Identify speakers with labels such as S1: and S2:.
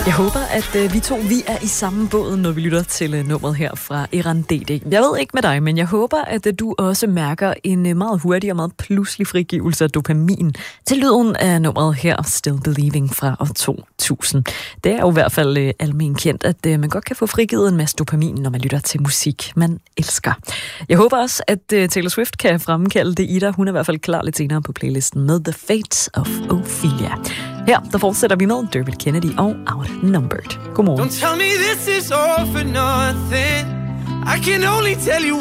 S1: Jeg håber, at vi er i samme båd, når vi lytter til nummeret her fra Eran DD. Jeg ved ikke med dig, men jeg håber, at du også mærker en meget hurtig og meget pludselig frigivelse af dopamin til lyden af nummeret her, Still Believing fra år 2000. Det er jo i hvert fald almen kendt, at man godt kan få frigivet en masse dopamin, når man lytter til musik, man elsker. Jeg håber også, at Taylor Swift kan fremkalde det i dig. Hun er i hvert fald klar lidt senere på playlisten med The Fate of Ophelia. Her, der fortsætter vi med Dermot Kennedy og Outnumbered. Godmorgen.
S2: Don't tell me this is all for nothing. I can only tell you